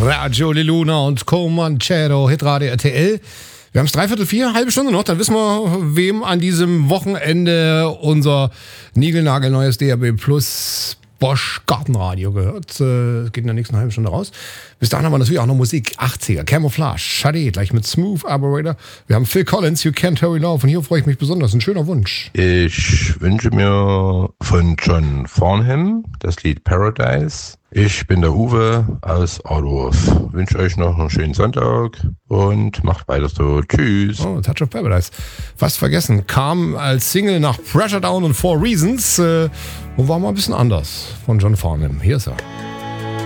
Jolie Luna und Comanchero, Hitradio RTL. Wir haben es 3/4, halbe Stunde noch, dann wissen wir, wem an diesem Wochenende unser niegelnagelneues DAB Plus Bosch Gartenradio gehört. Geht in der nächsten halben Stunde raus. Bis dahin haben wir natürlich auch noch Musik. 80er, Camouflage, Sade, gleich mit Smooth Operator. Wir haben Phil Collins, You Can't Hurry Now. Von hier freue ich mich besonders. Ein schöner Wunsch. Ich wünsche mir von John Farnham das Lied Paradise. Ich bin der Uwe aus Adorf. Wünsche euch noch einen schönen Sonntag und macht weiter so. Tschüss. Oh, Touch of Paradise. Fast vergessen. Kam als Single nach Pressure Down und Four Reasons. Und war mal ein bisschen anders von John Farnham. Hier ist er.